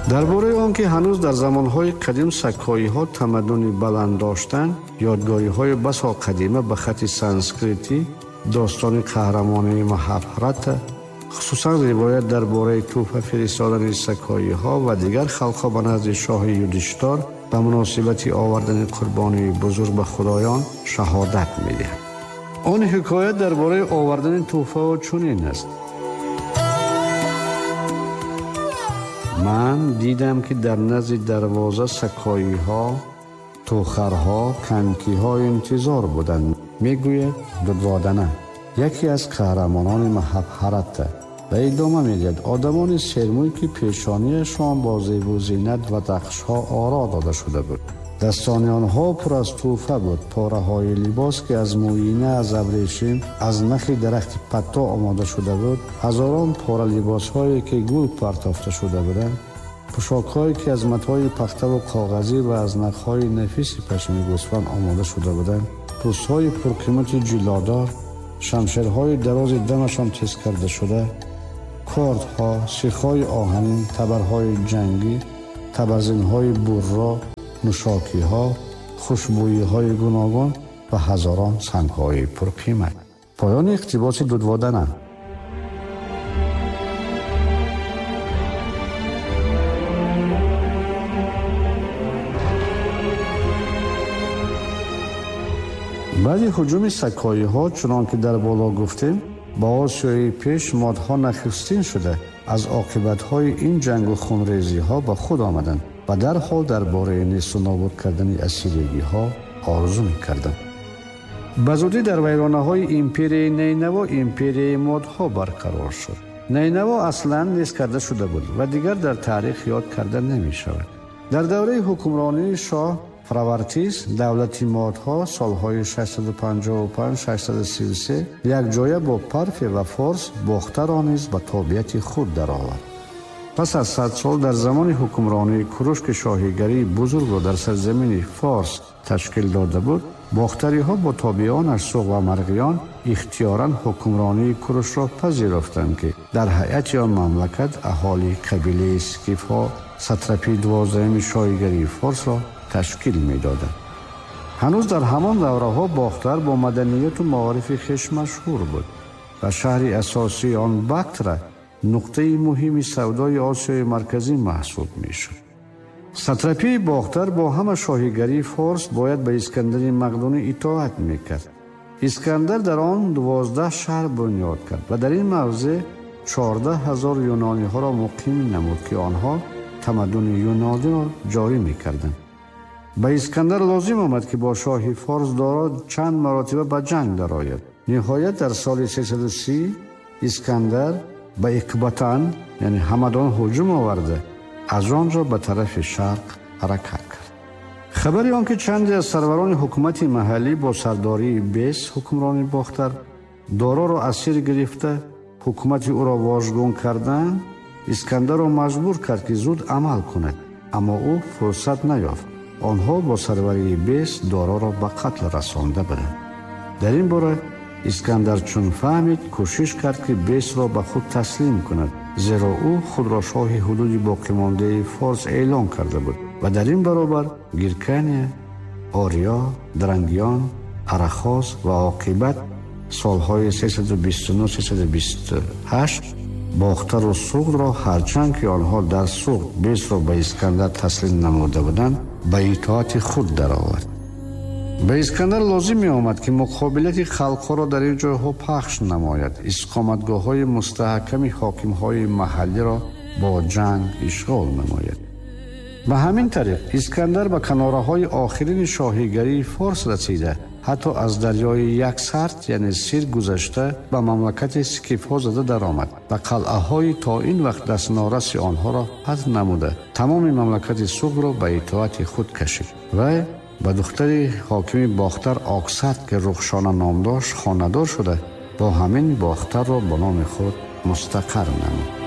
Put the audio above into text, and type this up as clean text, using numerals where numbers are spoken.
درباره آنکه هنوز در زمانهای قدیم سکایی‌ها تمدنی بلند داشتند، یادگاری‌های بسا قدیمه به خط سانسکریتی داستان قهرمانی مهابهارات، خصوصا روایت درباره تحفه فرستادن سکایی‌ها و دیگر خلق‌ها به نزد شاه یودشتار به مناسبت آوردن قربانی بزرگ به خدایان شهادت می‌دهد. آن حکایت درباره آوردن تحفه چنین است: من دیدم که در نزد دروازه سکایی‌ها، توخرها، کنکی‌ها انتظار بودند. میگوید دودوادنه یکی از قهرمانان مهابهارات و ادامه میدهد آدمان سرموی که پیشانیشان با زیب و زینت و رقص‌ها آرا داده شده بود. دستان آنها پر از تحفه بود، پاره‌های لباس که از مویینه از ابریشم از نخ درخت پتا آماده شده بود، هزاران پاره لباس‌هایی که گل پرتافته شده بودند، پوشاک‌هایی که از متای پخته و کاغذی و از نخ‌های نفیس پشمی گوسفند آماده شده بودند، پوست‌های پرقیمت جلادار، شمشیرهای دراز دمشان تیز کرده شده، کاردها، سیخ‌های آهنین، تبرهای جنگی، تبرزین‌های برا، نوشاکی‌ها، خوشبویی‌های گوناگون و هزاران سنگ‌های پرقیمت. پایان اقتباس دودوادنه. بعد هجوم سکایی‌ها چنان که در بالا گفتیم با آسیای پیش مادها نخستین شده از عاقبت‌های این جنگ و خونریزی‌ها به خود آمدند و در حال درباره نیست و نابود کردن اسیرگی‌ها آرزو می‌کردند. بزودی در ویرانه‌های امپری نینوا امپری مادها برقرار شد. نینوا اصلاً نیست کرده شده بود و دیگر در تاریخ یاد کرده نمی‌شود. در دوره حکمرانی شاه فراورتیس دولتی مادها سالهای 655-633 یک جایه با پرفی و فارس باختر را نیز به تابعیت خود درآورد. پس از 100 سال در زمان حکمرانی کوروش که شاهیگری بزرگ را در سرزمین فارس تشکیل داده بود، باختری ها با تابعانش سوق و مرغیان اختیاراً حکمرانی کوروش را پذیرفتند که در هیئت آن مملکت اهالی قبیله اسکیف ها ساتراپی 12 شاهیگری فارس را تشکیل می‌دادند. هنوز در همان دوره‌ها باختر با مدنیت و معارف خویش مشهور بود و شهر اساسی آن بکتر نقطه مهمی سودای آسیای مرکزی محسوب می‌شد. ساتراپی باختر با همه شاهیگری فارس باید به اسکندر مقدونی اطاعت می‌کرد. اسکندر در آن 12 شهر بنیاد کرد و در این موضع 14,000 یونانی‌ها را مقیم نمود که آنها تمدن یونانی را جاری می‌کردند. به اسکندر لازم آمد که با شاه فارس دارا چند مراتبه به جنگ درآید. نهایت در سال 330 اسکندر به اکباتان یعنی همدان هجوم آورده از آنجا به طرف شرق حرکت کرد. خبری آنکه چندی از سروران حکومت محلی با سرداری بیس حکمرانی باختر دارا را اسیر گرفته حکومت او را واژگون کردند، اسکندر را مجبور کرد که زود عمل کند، اما او فرصت نیافت. آنها با سروری بیس دارا را به قتل رسانده بودند. در این باره اسکندر چون فهمید کوشش کرد که بیس را به خود تسلیم کند، زیرا او خود را شاه حدود باقی مانده فارس اعلان کرده بود و در این برابر گیرکنیا، آریا، درنگیان، ارخاز و عاقبت سالهای 329-328 باختر و سوق را هرچند که آنها در سوق بیس را به اسکندر تسلیم نموده بودند به اطاعت خود درآورد. به اسکندر لازم می آمد که مقابلت خلقها را در این جایها پخش نماید، استقامتگاه های مستحکم حاکم های محلی را با جنگ اشغال نماید. به همین طریق اسکندر به کناره های آخرین شاهیگری فارس رسیده حتی از دریای یکسرت یعنی سیر گذشته به مملکت اسکیف ها زده در آمد و قلعه های تا این وقت دست نارس آنها را حذف نموده تمام مملکت سوق را به اطاعت خود کشید و به دختر حاکم باختر آکست که رخشانه نام داشت خانه‌دار شده با همین باختر را به نام خود مستقر نمود.